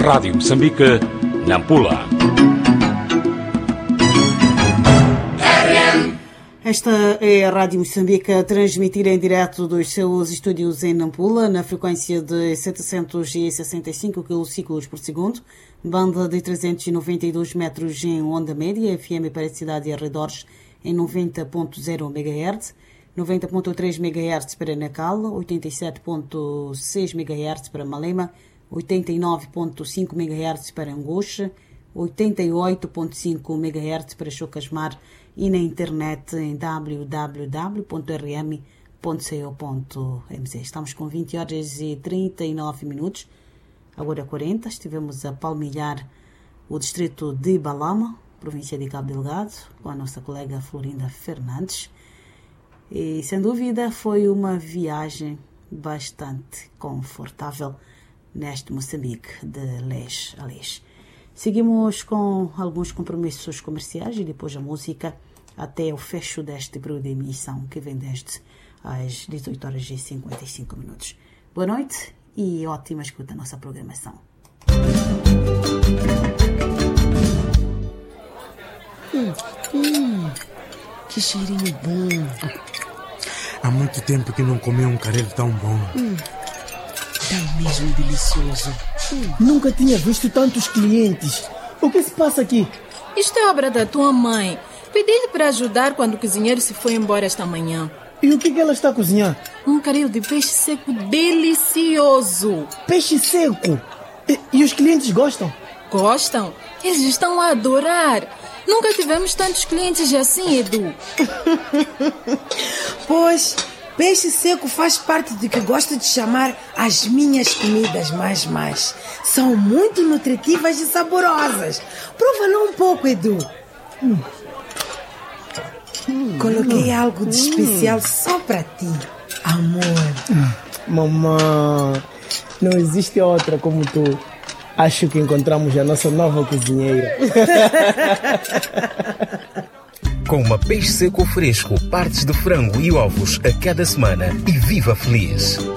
Rádio Moçambique, Nampula. Esta é a Rádio Moçambique a transmitir em direto dos seus estúdios em Nampula, na frequência de 765 km por segundo, banda de 392 metros em onda média, FM para a cidade e arredores em 90.0 MHz, 90.3 MHz para Nacal, 87.6 MHz para Malema, 89.5 MHz para Angoche, 88.5 MHz para Chocasmar e na internet em www.rm.co.mz. Estamos com 20 horas e 39 minutos, agora 40. Estivemos a palmilhar o distrito de Balama, província de Cabo Delgado, com a nossa colega Florinda Fernandes. E, sem dúvida, foi uma viagem bastante confortável neste Moçambique de leste a leste. Seguimos com alguns compromissos comerciais e depois a música até o fecho deste período de emissão, que vem desde às 18 horas e 55 minutos. Boa noite e ótima escuta a nossa programação. Que cheirinho bom. Há muito tempo que não comi um caril tão bom. Tá mesmo delicioso. Nunca tinha visto tantos clientes. O que se passa aqui? Isto é obra da tua mãe. Pedi-lhe para ajudar quando o cozinheiro se foi embora esta manhã. E o que ela está a cozinhar? Um caril de peixe seco delicioso. Peixe seco? E os clientes gostam? Gostam? Eles estão a adorar. Nunca tivemos tantos clientes assim, Edu. Pois, peixe seco faz parte do que gosto de chamar as minhas comidas mais. São muito nutritivas e saborosas. Prova lá um pouco, Edu. Coloquei algo de especial só para ti, amor. Mamãe, não existe outra como tu. Acho que encontramos a nossa nova cozinheira. Coma peixe seco fresco, partes de frango e ovos a cada semana e viva feliz.